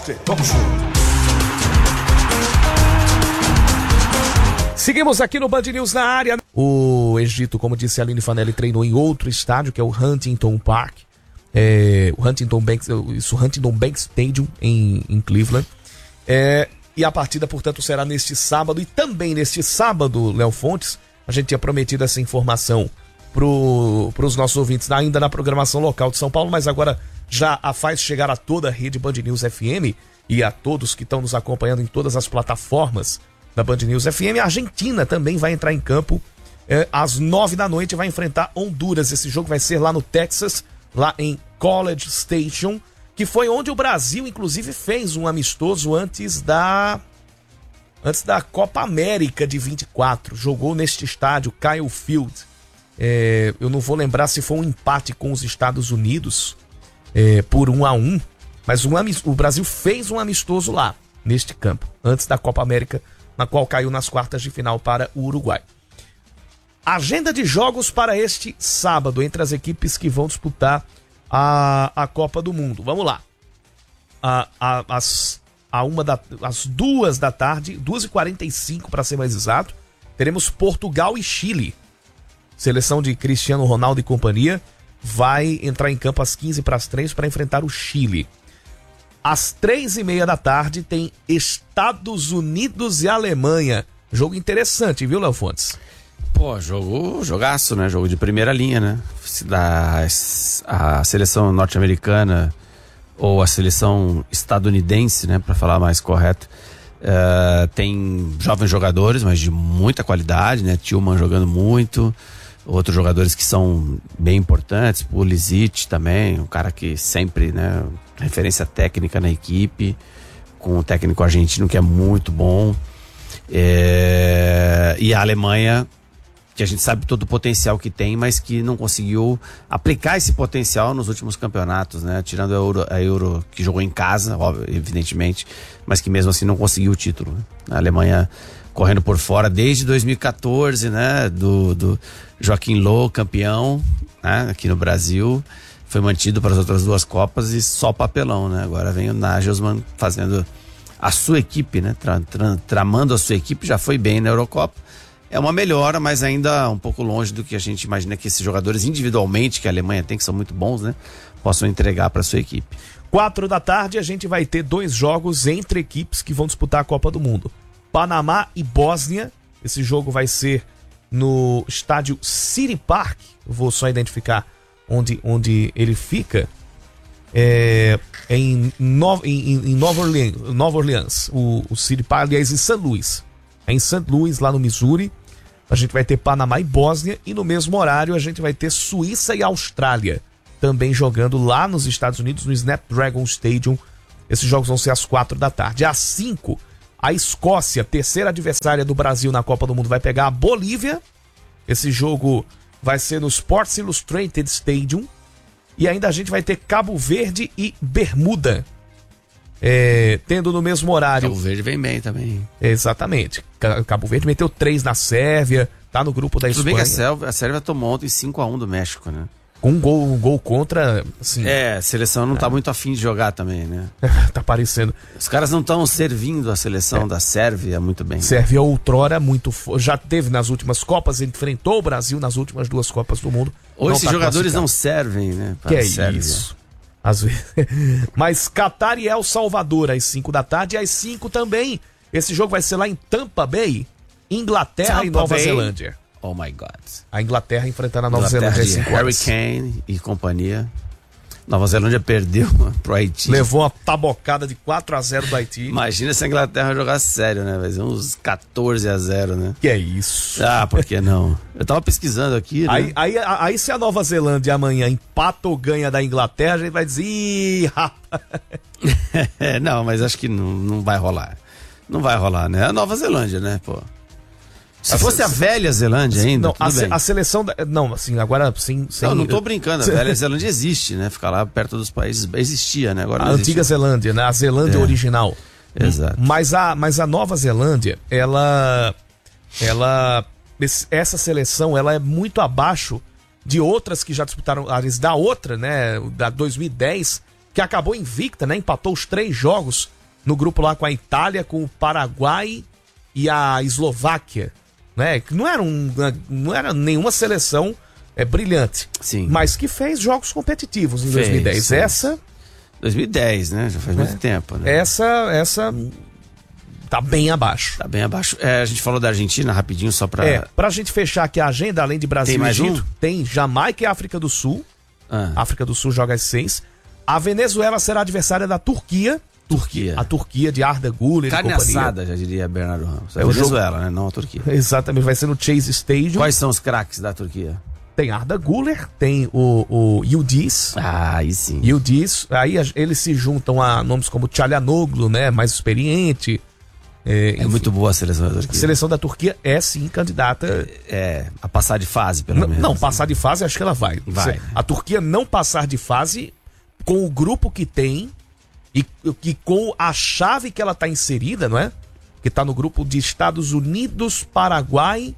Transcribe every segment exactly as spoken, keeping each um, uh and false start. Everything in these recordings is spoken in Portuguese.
Esporte Talk Show. Seguimos aqui no Band News na área. O Egito, como disse a Aline Fanelli, treinou em outro estádio, que é o Huntington Park. É, o Huntington Banks, isso, Huntington Banks Stadium em, em Cleveland. É, e a partida, portanto, será neste sábado. E também neste sábado, Léo Fontes, a gente tinha prometido essa informação para os nossos ouvintes ainda na programação local de São Paulo, mas agora já a faz chegar a toda a rede Band News F M e a todos que estão nos acompanhando em todas as plataformas da Band News F M. A Argentina também vai entrar em campo é, às nove da noite, vai enfrentar Honduras. Esse jogo vai ser lá no Texas, lá em College Station, que foi onde o Brasil, inclusive, fez um amistoso antes da antes da Copa América de vinte e quatro. Jogou neste estádio, Kyle Field. É, eu não vou lembrar se foi um empate com os Estados Unidos é, por um a um, mas um, o Brasil fez um amistoso lá, neste campo, antes da Copa América, na qual caiu nas quartas de final para o Uruguai. Agenda de jogos para este sábado, entre as equipes que vão disputar a, a Copa do Mundo. Vamos lá. A, a, as, a uma da, às duas da tarde, duas e quarenta e cinco para ser mais exato, teremos Portugal e Chile. Seleção de Cristiano Ronaldo e companhia vai entrar em campo às quinze para as três para enfrentar o Chile. Às três e meia da tarde tem Estados Unidos e Alemanha. Jogo interessante, viu, Léo Fontes? Pô, jogo, jogaço, né? Jogo de primeira linha, né? Da, a seleção norte-americana ou a seleção estadunidense, né? Para falar mais correto. Uh, tem jovens jogadores, mas de muita qualidade, né? Tillman jogando muito. Outros jogadores que são bem importantes, Pulisic também, um cara que sempre, né, referência técnica na equipe, com um técnico argentino que é muito bom. É... E a Alemanha, que a gente sabe todo o potencial que tem, mas que não conseguiu aplicar esse potencial nos últimos campeonatos, né? Tirando a Euro, a Euro que jogou em casa, óbvio, evidentemente, mas que mesmo assim não conseguiu o título, né? A Alemanha correndo por fora desde dois mil e quatorze, né? Do, do Joaquim Low, campeão, né? Aqui no Brasil, foi mantido para as outras duas Copas e só papelão, né? Agora vem o Nagelsmann fazendo a sua equipe, né? Tra, tra, tramando a sua equipe, já foi bem na Eurocopa. É uma melhora, mas ainda um pouco longe do que a gente imagina que esses jogadores individualmente, que a Alemanha tem, que são muito bons, né? Possam entregar para a sua equipe. Quatro da tarde a gente vai ter dois jogos entre equipes que vão disputar a Copa do Mundo. Panamá e Bósnia. Esse jogo vai ser no estádio City Park. Eu vou só identificar onde, onde ele fica. É, em, no, em, em Nova Orleans, Nova Orleans o, o City Park, aliás, em Saint Louis. É em Saint Louis, lá no Missouri. A gente vai ter Panamá e Bósnia. E no mesmo horário a gente vai ter Suíça e Austrália também jogando lá nos Estados Unidos, no Snapdragon Stadium. Esses jogos vão ser às quatro da tarde. Às cinco, a Escócia, terceira adversária do Brasil na Copa do Mundo, vai pegar a Bolívia. Esse jogo vai ser no Sports Illustrated Stadium. E ainda a gente vai ter Cabo Verde e Bermuda, é, tendo no mesmo horário. Cabo Verde vem bem também. Exatamente. Cabo Verde meteu três na Sérvia, tá no grupo da Tudo Espanha. bem que a Sérvia, a Sérvia tomou ontem cinco a um do México, né? Com um gol, um gol contra, assim... É, a seleção não é. tá muito afim de jogar também, né? Tá parecendo. Os caras não estão servindo a seleção é. da Sérvia muito bem. Sérvia, né? outrora muito... Já teve nas últimas Copas, enfrentou o Brasil nas últimas duas Copas do Mundo. Ou esses tá jogadores não servem, né? Que é Sérvia. Isso. Às vezes. Mas Catar e El Salvador às cinco da tarde. E às cinco também, esse jogo vai ser lá em Tampa Bay, Inglaterra Tampa e Nova Bay. Zelândia. Oh my God. A Inglaterra enfrentando a Nova Inglaterra Zelândia. De Harry Kane e companhia. Nova Zelândia perdeu pro Haiti. Levou uma tabocada de quatro a zero do Haiti. Imagina se a Inglaterra jogar sério, né? Vai ser uns quatorze a zero, né? Que é isso? Ah, por que não? Eu tava pesquisando aqui, né? Aí, aí, aí se a Nova Zelândia amanhã empata ou ganha da Inglaterra, a gente vai dizer, ih, rapaz. Não, mas acho que não, não vai rolar. Não vai rolar, né? A Nova Zelândia, né, pô? Se a fosse se... a velha Zelândia ainda, não, tudo a, bem. a seleção... Da... Não, assim, agora sim... Sem... Não, não tô brincando. A velha Zelândia existe, né? Ficar lá perto dos países... Existia, né? Agora a antiga Zelândia, né? A Zelândia é. original. Exato. Mas a, mas a Nova Zelândia, ela... Ela... Essa seleção, ela é muito abaixo de outras que já disputaram... Da outra, né? Da dois mil e dez, que acabou invicta, né? Empatou os três jogos no grupo lá com a Itália, com o Paraguai e a Eslováquia, né? Não era, um, não era nenhuma seleção é, brilhante, Sim. mas que fez jogos competitivos em Fez, dois mil e dez. fez. Essa... dois mil e dez, né? Já faz muito É. tempo, né? Essa, essa tá bem abaixo. Tá bem abaixo. É, a gente falou da Argentina rapidinho, só pra... É, pra gente fechar aqui a agenda, além de Brasil Tem mais e Egito, um? tem Jamaica e África do Sul. Ah, África do Sul joga às seis. A Venezuela será adversária da Turquia. Turquia. A Turquia de Arda Güler e Carne companhia. assada, já diria Bernardo Ramos. É É a o Venezuela, né? Não a Turquia. Exatamente, vai ser no Chase Stadium. Quais são os craques da Turquia? Tem Arda Güler, tem o, o Yildiz. Ah, aí sim. Yildiz, aí a- eles se juntam a nomes como Çalhanoğlu, né, mais experiente. É, É enfim. muito boa a seleção da A Turquia. seleção da Turquia é sim candidata. É, a passar de fase, pelo Não, menos. não, passar de fase, acho que ela vai. Vai. Se a Turquia não passar de fase com o grupo que tem e, e com a chave que ela está inserida, não é? Que está no grupo de Estados Unidos, Paraguai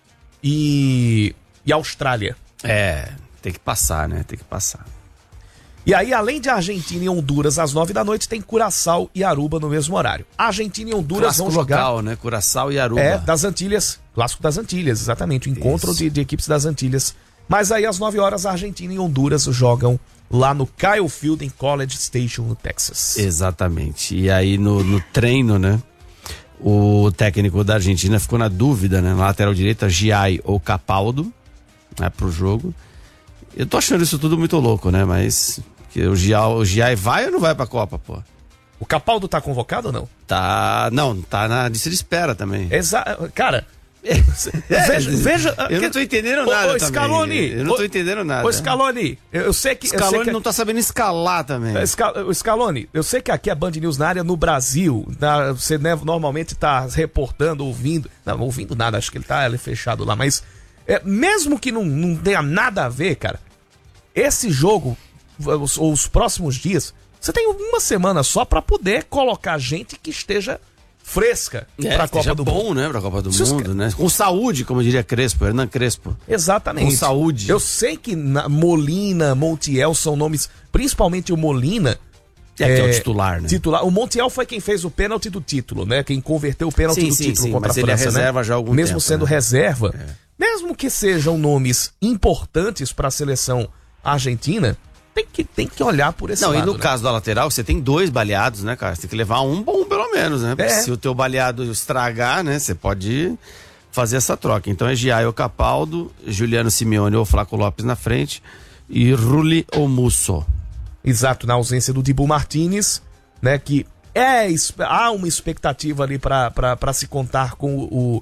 e, e Austrália. É, tem que passar, né? Tem que passar. E aí, além de Argentina e Honduras às nove da noite, tem Curaçao e Aruba no mesmo horário. Argentina e Honduras Clássico vão jogar. local, né? Curaçao e Aruba. É, das Antilhas. Clássico das Antilhas, exatamente. O encontro de, de equipes das Antilhas. Mas aí, às nove horas, a Argentina e Honduras jogam lá no Kyle Field, em College Station, no Texas. Exatamente. E aí, no, no treino, né? O técnico da Argentina ficou na dúvida, né? Na lateral direita, Giai ou Capaldo, né? Pro jogo. Eu tô achando isso tudo muito louco, né? Mas que o Giai, o Giai vai ou não vai pra Copa, pô? O Capaldo tá convocado ou não? Tá. Não, tá na lista de espera também. Exa Cara, veja, veja. Eu não tô entendendo Ô, nada. ô, também. Scaloni, Eu não tô ô, entendendo nada. Ô, Scaloni, eu, eu sei que. eu sei Scaloni que- não tá sabendo escalar também. É, Sca- o Scaloni, eu sei que aqui é Band News na área no Brasil, na- você né, normalmente tá reportando, ouvindo, não, ouvindo nada, acho que ele tá ali fechado lá, mas é, mesmo que não, não tenha nada a ver, cara, esse jogo, os, os próximos dias, você tem uma semana só pra poder colocar gente que esteja fresca É, pra Copa esteja do bom, Mundo. né, pra Copa do Se os Mundo, né? Com saúde, como diria Crespo, Hernan Crespo. Exatamente. Com saúde. Eu sei que na- Molina, Montiel são nomes, principalmente o Molina, É, que é o titular, né? Titular. O Montiel foi quem fez o pênalti do título, né? Quem converteu o pênalti Sim, do sim, título sim, contra mas a ele é França, reserva né? já há algum Mesmo tempo, sendo né? reserva, mesmo que sejam nomes importantes para a seleção argentina, tem que, tem que olhar por esse Não, lado. e no né? caso da lateral, você tem dois baleados, né, cara? Você tem que levar um bom pelo menos, né? Porque É. se o teu baleado estragar, né, você pode fazer essa troca. Então é Giai ou Capaldo, Juliano Simeone ou Flaco Lopes na frente e Rulli ou Musso. Exato, na ausência do Dibu Martinez, né? Que é, es- há uma expectativa ali para se contar com o,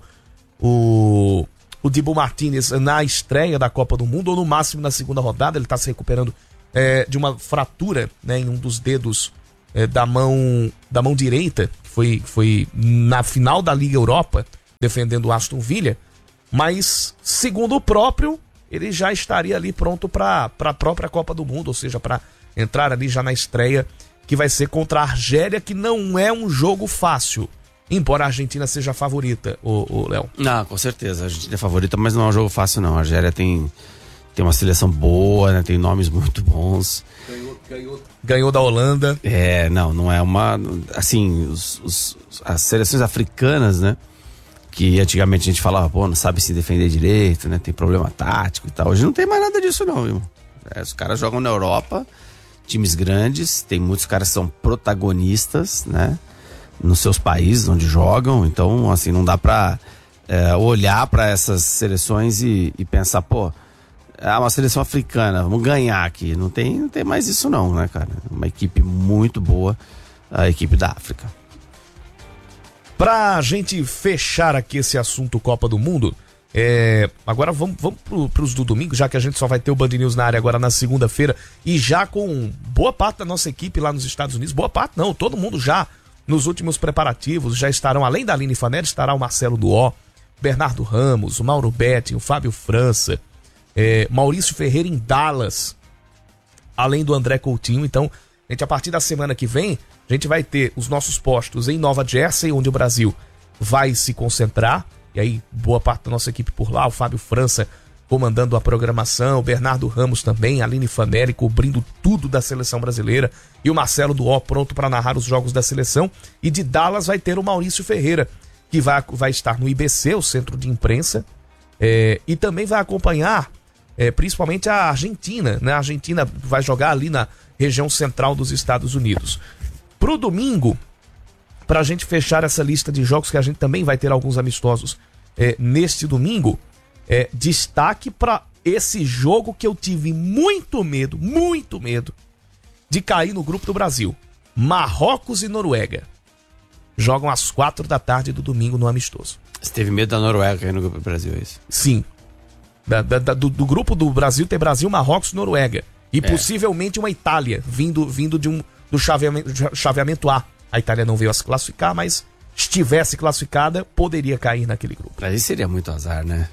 o, o Dibu Martinez na estreia da Copa do Mundo, ou no máximo na segunda rodada. Ele está se recuperando é, de uma fratura, né, em um dos dedos é, da mão da mão direita, que foi, foi na final da Liga Europa, defendendo o Aston Villa. Mas, segundo o próprio, ele já estaria ali pronto para a própria Copa do Mundo, ou seja, para entrar ali já na estreia, que vai ser contra a Argélia, que não é um jogo fácil, embora a Argentina seja a favorita, o, o Léo. Não, com certeza. A gente é favorita, mas não é um jogo fácil, não. A Argélia tem, tem uma seleção boa, né? Tem nomes muito bons. Ganhou da Holanda. É, não, não é uma... Assim, os, os- as seleções africanas, né? Que antigamente a gente falava, pô, não sabe se defender direito, né? Tem problema tático e tal. Hoje não tem mais nada disso, não, viu? É, os caras jogam na Europa, times grandes, tem muitos caras que são protagonistas, né? Nos seus países onde jogam. Então, assim, não dá pra é, olhar pra essas seleções e, e pensar, pô, é uma seleção africana, vamos ganhar aqui. Não tem, não tem mais isso, não, né, cara? Uma equipe muito boa, a equipe da África. Pra gente fechar aqui esse assunto Copa do Mundo, é, agora vamos, vamos pro, pros do domingo, já que a gente só vai ter o Band News na área agora na segunda-feira, e já com boa parte da nossa equipe lá nos Estados Unidos, boa parte não, todo mundo já nos últimos preparativos, já estarão, além da Aline Fanelli, estará o Marcelo Duó, Bernardo Ramos, o Mauro Betti, o Fábio França, é, Maurício Ferreira em Dallas, além do André Coutinho. Então, gente, a partir da semana que vem, a gente vai ter os nossos postos em Nova Jersey, onde o Brasil vai se concentrar. E aí, boa parte da nossa equipe por lá, o Fábio França comandando a programação, o Bernardo Ramos também, a Aline Fanelli cobrindo tudo da seleção brasileira e o Marcelo Duó pronto para narrar os jogos da seleção. E de Dallas vai ter o Maurício Ferreira, que vai, vai estar no I B C, o centro de imprensa, é, e também vai acompanhar é, principalmente a Argentina, né? A Argentina vai jogar ali na região central dos Estados Unidos. Pro domingo, pra gente fechar essa lista de jogos, que a gente também vai ter alguns amistosos é, neste domingo, é, destaque para esse jogo que eu tive muito medo, muito medo de cair no grupo do Brasil. Marrocos e Noruega. Jogam às quatro da tarde do domingo no amistoso. Você teve medo da Noruega cair no grupo do Brasil, é isso? Sim. Da, da, do, do grupo do Brasil tem Brasil, Marrocos e Noruega. E é. possivelmente uma Itália, vindo, vindo de um, do chaveamento, chaveamento A. A Itália não veio a se classificar, mas estivesse classificada, poderia cair naquele grupo. Pra isso seria muito azar, né?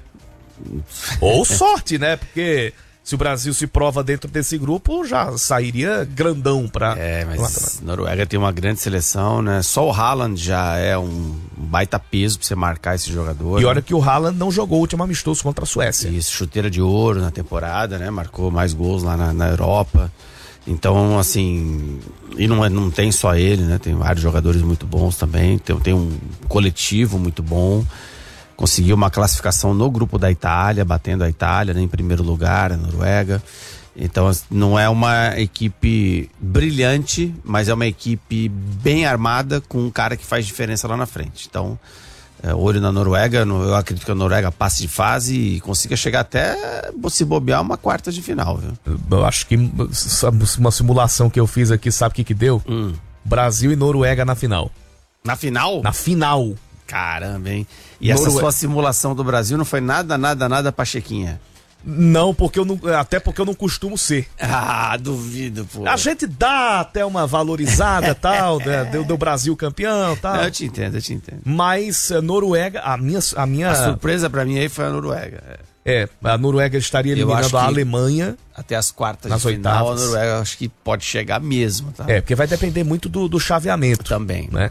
Ou sorte, né? Porque se o Brasil se prova dentro desse grupo, já sairia grandão pra... É, mas a Noruega tem uma grande seleção, né? Só o Haaland já é um baita peso pra você marcar esse jogador. E né? olha que o Haaland não jogou o último amistoso contra a Suécia. Isso, chuteira de ouro na temporada, né? Marcou mais gols lá na, na Europa. Então, assim... E não, é, não tem só ele, né? Tem vários jogadores muito bons também. Tem, tem um coletivo muito bom. Conseguiu uma classificação no grupo da Itália, batendo a Itália, né, em primeiro lugar, a Noruega. Então não é uma equipe brilhante, mas é uma equipe bem armada com um cara que faz diferença lá na frente. Então, é, olho na Noruega, eu acredito que a Noruega passe de fase e consiga chegar até, se bobear, uma quarta de final, viu? Eu acho que uma simulação que eu fiz aqui, sabe o que que deu? Hum. Brasil e Noruega na final. Na final? Na final. Caramba, hein? E Noruega. Essa sua simulação do Brasil não foi nada, nada, nada pachequinha? Não, porque eu não, até porque eu não costumo ser. Ah, duvido, pô. A gente dá até uma valorizada tal, né, do, do Brasil campeão tal. Eu te entendo, eu te entendo. Mas a Noruega, a minha... A, minha... a surpresa pra mim aí foi a Noruega. É, a Noruega estaria eliminando a Alemanha. Até as quartas nas de final, oitavas. A Noruega acho que pode chegar mesmo, tá? É, porque vai depender muito do, do chaveamento. Também. Né?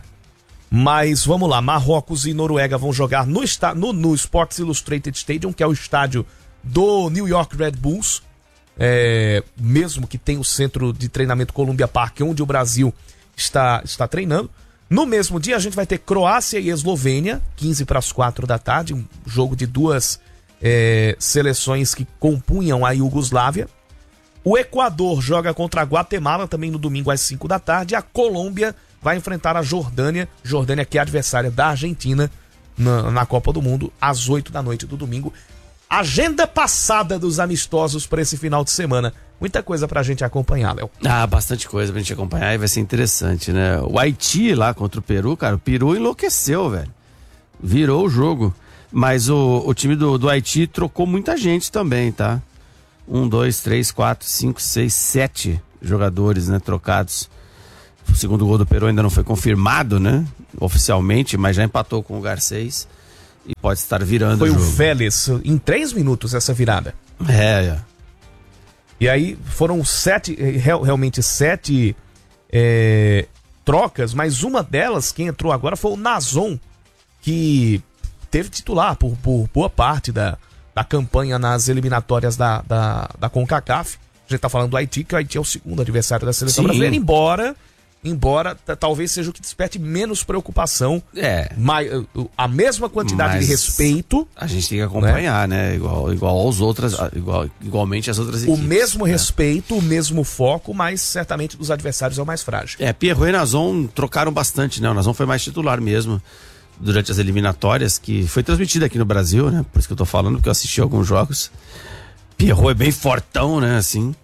Mas vamos lá, Marrocos e Noruega vão jogar no, no, no Sports Illustrated Stadium, que é o estádio do New York Red Bulls, é, mesmo que tem o centro de treinamento Columbia Park, onde o Brasil está, está treinando. No mesmo dia a gente vai ter Croácia e Eslovênia, quinze para as quatro da tarde, um jogo de duas é, seleções que compunham a Iugoslávia. O Equador joga contra a Guatemala também no domingo às cinco da tarde. A Colômbia vai enfrentar a Jordânia, Jordânia que é adversária da Argentina na, na Copa do Mundo, às oito da noite do domingo. Agenda passada dos amistosos para esse final de semana. Muita coisa pra gente acompanhar, Léo. Ah, bastante coisa pra gente acompanhar e vai ser interessante, né? O Haiti lá contra o Peru, cara, o Peru enlouqueceu, velho. Virou o jogo. Mas o, o time do, do Haiti trocou muita gente também, tá? Um, dois, três, quatro, cinco, seis, sete jogadores, né, trocados. O segundo gol do Peru ainda não foi confirmado, né? Oficialmente, mas já empatou com o Garcês. E pode estar virando Foi o jogo. o Vélez, em três minutos essa virada. É, é. E aí foram sete, real, realmente sete é, trocas, mas uma delas, quem entrou agora foi o Nazon, que teve titular por, por boa parte da, da campanha nas eliminatórias da, da, da CONCACAF. A gente tá falando do Haiti, que o Haiti é o segundo adversário da seleção Sim. brasileira, embora... Embora t- talvez seja o que desperte menos preocupação, É. mas, a mesma quantidade Mas de respeito. A gente tem que acompanhar, né? né? Igual, igual aos outros, igual, igualmente às outras O equipes. mesmo né? respeito, o mesmo foco, mas certamente dos adversários é o mais frágil. É, Pierrot e Nazon trocaram bastante, né? O Nazon foi mais titular mesmo durante as eliminatórias, que foi transmitida aqui no Brasil, né? Por isso que eu tô falando, porque eu assisti alguns jogos. Pierrot é bem fortão, né? Assim.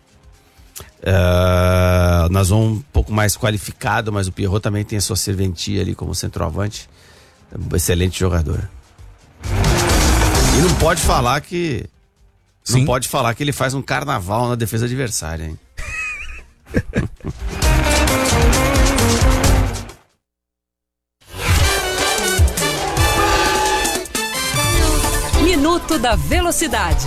Uh, o Nazon um pouco mais qualificado, mas o Pierrot também tem a sua serventia ali como centroavante. Um excelente jogador. E não pode falar que Sim. não pode falar que ele faz um carnaval na defesa adversária, hein? Minuto da Velocidade.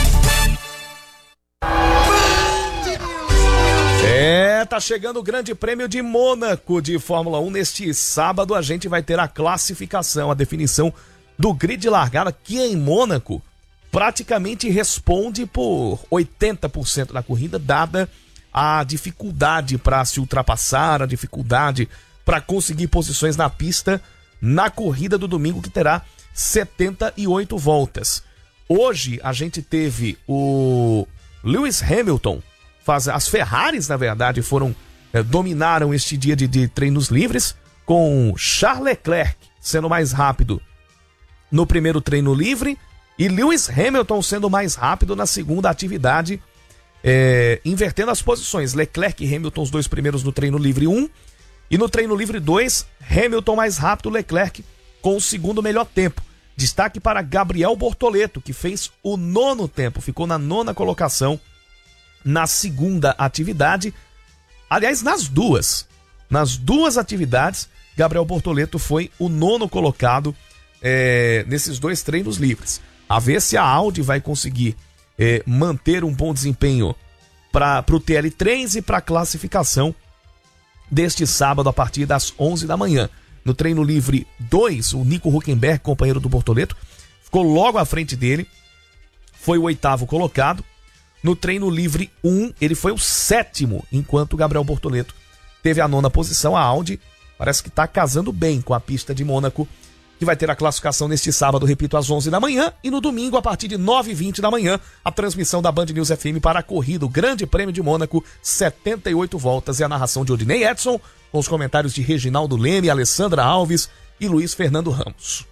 É, tá chegando o Grande Prêmio de Mônaco de Fórmula um. Neste sábado a gente vai ter a classificação, a definição do grid de largada, que em Mônaco praticamente responde por oitenta por cento da corrida, dada a dificuldade para se ultrapassar, a dificuldade para conseguir posições na pista na corrida do domingo, que terá setenta e oito voltas. Hoje a gente teve o Lewis Hamilton, faz, as Ferraris, na verdade, foram eh, dominaram este dia de, de treinos livres, com Charles Leclerc sendo mais rápido no primeiro treino livre e Lewis Hamilton sendo mais rápido na segunda atividade, é, invertendo as posições. Leclerc e Hamilton, os dois primeiros no treino livre um, e no treino livre dois, Hamilton mais rápido, Leclerc com o segundo melhor tempo. Destaque para Gabriel Bortoleto, que fez o nono tempo, ficou na nona colocação na segunda atividade. Aliás, nas duas, nas duas atividades, Gabriel Bortoleto foi o nono colocado é, nesses dois treinos livres. A ver se a Audi vai conseguir é, manter um bom desempenho para o T L três e para a classificação deste sábado a partir das onze da manhã. No treino livre dois, o Nico Hülkenberg, companheiro do Bortoleto, ficou logo à frente dele, foi o oitavo colocado. No treino livre um, ele foi o sétimo, enquanto o Gabriel Bortoleto teve a nona posição. A Audi parece que está casando bem com a pista de Mônaco, que vai ter a classificação neste sábado, repito, às onze da manhã, e no domingo, a partir de nove e vinte da manhã, a transmissão da Band News F M para a corrida, o Grande Prêmio de Mônaco, setenta e oito voltas, e a narração de Odinei Edson, com os comentários de Reginaldo Leme, Alessandra Alves e Luiz Fernando Ramos.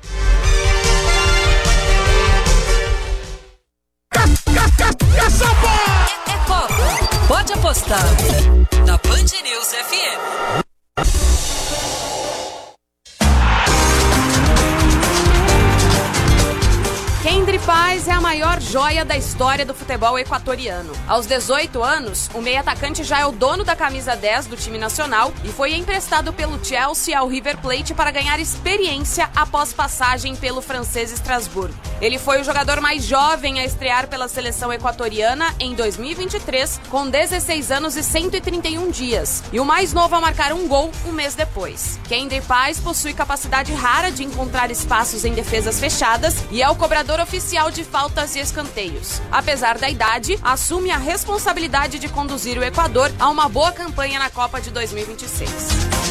É, é Copa. Pode apostar na Band News F M. Kendry Páez é a maior joia da história do futebol equatoriano. Aos dezoito anos, o meio-atacante já é o dono da camisa dez do time nacional e foi emprestado pelo Chelsea ao River Plate para ganhar experiência após passagem pelo francês Strasbourg. Ele foi o jogador mais jovem a estrear pela seleção equatoriana em dois mil e vinte e três, com dezesseis anos e cento e trinta e um dias, e o mais novo a marcar um gol um mês depois. Kendry Páez possui capacidade rara de encontrar espaços em defesas fechadas e é o cobrador oficial de faltas e escanteios. Apesar da idade, assume a responsabilidade de conduzir o Equador a uma boa campanha na Copa de dois mil e vinte e seis.